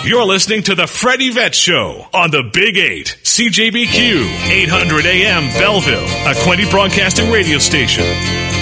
You're listening to the Freddie Vet Show on the Big 8, CJBQ, 800 AM Belleville, a Quinte Broadcasting radio station.